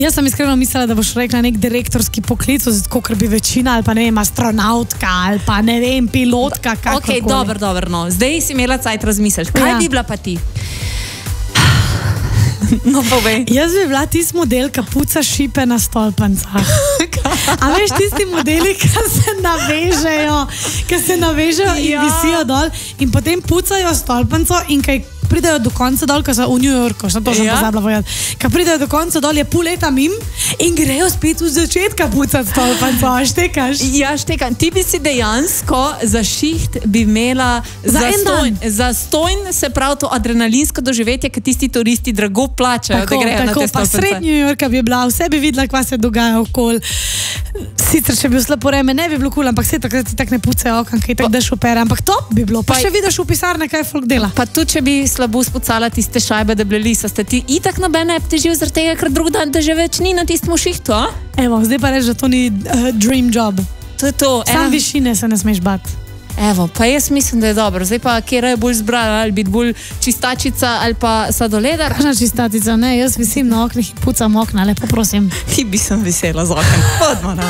Jaz sem iskreno mislila, da boš rekla nek direktorski poklic, kot bi večina, ali pa ne vem, astronautka, ali pa ne vem, pilotka, kakorkoli. Ok, dobro, no. Zdaj si imela cajt razmisliti. Kaj bi bila pa ti? No, povej. Jaz bi bila tisti model, ki puca šipe na stolpancah. A veš, tisti modeli, ki se navežejo in visijo dol in potem pucajo stolpanco in kaj pridejo do konca dol, ko so v New Yorku, što to sem pozabila povedati. Ko pridejo do konca dol, je pol leta mim in grejo spet v začetka pucati stolpanco. A štekaš? Ja, štekam. Ti bi si dejansko za šiht bi imela zastojn, se pravi to adrenalinsko doživetje, ker tisti turisti drago plačajo, da grejo na te stolpance. Pa sred New Yorka bi bila, vse bi videla, kva se dogaja okoli. Sicer, če bi bilo slabo vreme, ne bi bilo kul, ampak vse takrat ti tak ne pucajo okna, kaj tak daš opere, ampak to bi bilo. Pa še vidiš v pisarne, kaj folk dela. Pa tudi, če bi slabo spucala tiste šajbe, da bili lisa, ste ti itak nobene težil zaradi tega, ker drug dan te že več ni na tistem šihtu, a? Evo, zdaj pa reč, da to ni dream job. To je to. Sam višine se ne smeš bati. Evo, pa jaz mislim, da je dobro. Zdaj pa, kjer je bolj zbrala, ali biti bolj čistačica ali pa sladoleda. Kakšna čistačica, ne, jaz visim na oknih in pucam okna, lepo prosim. Ti bi sem vesela z oknem. Podmo,